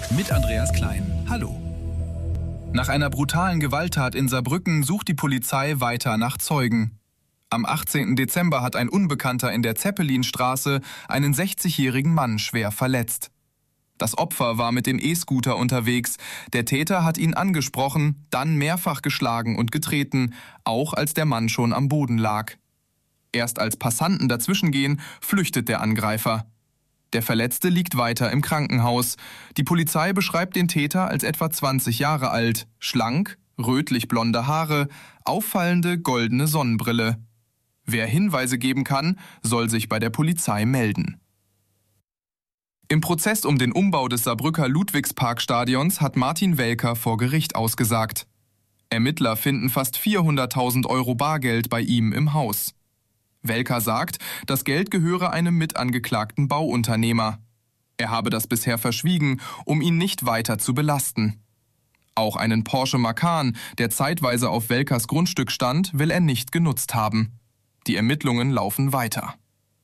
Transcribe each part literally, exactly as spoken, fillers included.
Mit Andreas Klein. Hallo. Nach einer brutalen Gewalttat in Saarbrücken sucht die Polizei weiter nach Zeugen. Am achtzehnten Dezember hat ein Unbekannter in der Zeppelinstraße einen sechzigjährigen Mann schwer verletzt. Das Opfer war mit dem E-Scooter unterwegs. Der Täter hat ihn angesprochen, dann mehrfach geschlagen und getreten, auch als der Mann schon am Boden lag. Erst als Passanten dazwischengehen, flüchtet der Angreifer. Der Verletzte liegt weiter im Krankenhaus. Die Polizei beschreibt den Täter als etwa zwanzig Jahre alt, schlank, rötlich-blonde Haare, auffallende goldene Sonnenbrille. Wer Hinweise geben kann, soll sich bei der Polizei melden. Im Prozess um den Umbau des Saarbrücker Ludwigsparkstadions hat Martin Welker vor Gericht ausgesagt. Ermittler finden fast vierhunderttausend Euro Bargeld bei ihm im Haus. Welker sagt, das Geld gehöre einem mitangeklagten Bauunternehmer. Er habe das bisher verschwiegen, um ihn nicht weiter zu belasten. Auch einen Porsche Macan, der zeitweise auf Welkers Grundstück stand, will er nicht genutzt haben. Die Ermittlungen laufen weiter.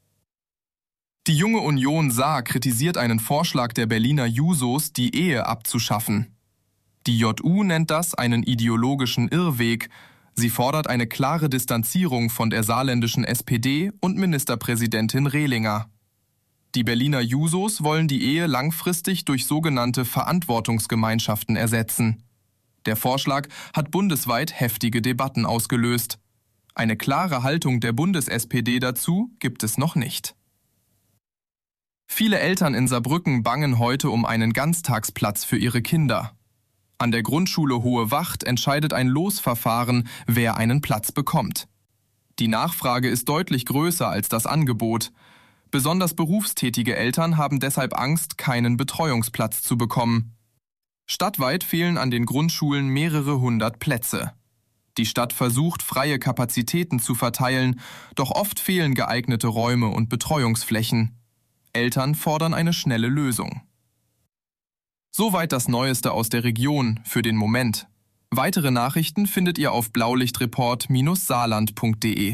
Die Junge Union Saar kritisiert einen Vorschlag der Berliner Jusos, die Ehe abzuschaffen. Die J U nennt das einen ideologischen Irrweg. Sie fordert eine klare Distanzierung von der saarländischen S P D und Ministerpräsidentin Rehlinger. Die Berliner Jusos wollen die Ehe langfristig durch sogenannte Verantwortungsgemeinschaften ersetzen. Der Vorschlag hat bundesweit heftige Debatten ausgelöst. Eine klare Haltung der Bundes-S P D dazu gibt es noch nicht. Viele Eltern in Saarbrücken bangen heute um einen Ganztagsplatz für ihre Kinder. An der Grundschule Hohe Wacht entscheidet ein Losverfahren, wer einen Platz bekommt. Die Nachfrage ist deutlich größer als das Angebot. Besonders berufstätige Eltern haben deshalb Angst, keinen Betreuungsplatz zu bekommen. Stadtweit fehlen an den Grundschulen mehrere hundert Plätze. Die Stadt versucht, freie Kapazitäten zu verteilen, doch oft fehlen geeignete Räume und Betreuungsflächen. Eltern fordern eine schnelle Lösung. Soweit das Neueste aus der Region für den Moment. Weitere Nachrichten findet ihr auf blaulichtreport Bindestrich saarland punkt de.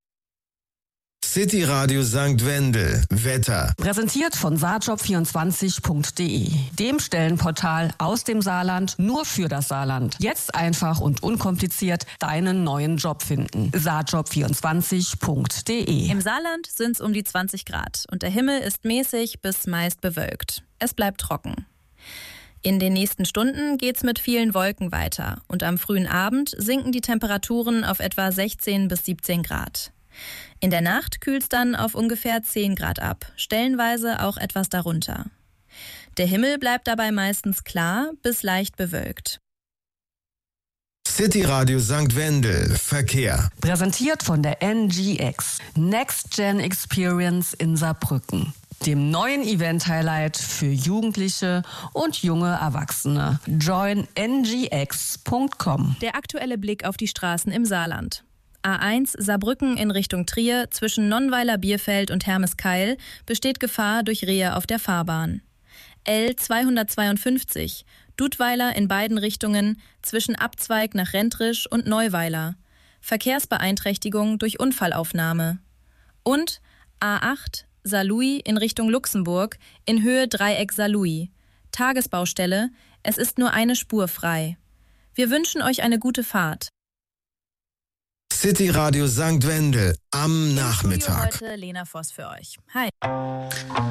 City Radio Sankt Wendel. Wetter. Präsentiert von saarjob vierundzwanzig punkt de, dem Stellenportal aus dem Saarland nur für das Saarland. Jetzt einfach und unkompliziert deinen neuen Job finden. saarjob vierundzwanzig punkt de. Im Saarland sind es um die zwanzig Grad und der Himmel ist mäßig bis meist bewölkt. Es bleibt trocken. In den nächsten Stunden geht's mit vielen Wolken weiter und am frühen Abend sinken die Temperaturen auf etwa sechzehn bis siebzehn Grad. In der Nacht kühlt's dann auf ungefähr zehn Grad ab, stellenweise auch etwas darunter. Der Himmel bleibt dabei meistens klar bis leicht bewölkt. City Radio Sankt Wendel. Verkehr. Präsentiert von der N G X, Next Gen Experience in Saarbrücken, dem neuen Event-Highlight für Jugendliche und junge Erwachsene. join n g x punkt com. Der aktuelle Blick auf die Straßen im Saarland. A eins Saarbrücken in Richtung Trier zwischen Nonnweiler-Bierfeld und Hermeskeil besteht Gefahr durch Rehe auf der Fahrbahn. L zweihundertzweiundfünfzig Dudweiler in beiden Richtungen zwischen Abzweig nach Rentrisch und Neuweiler. Verkehrsbeeinträchtigung durch Unfallaufnahme. Und A acht Saarlouis in Richtung Luxemburg in Höhe Dreieck Saarlouis. Tagesbaustelle, es ist nur eine Spur frei. Wir wünschen euch eine gute Fahrt. City Radio Sankt Wendel am Nachmittag. Heute Lena Voss für euch. Hi.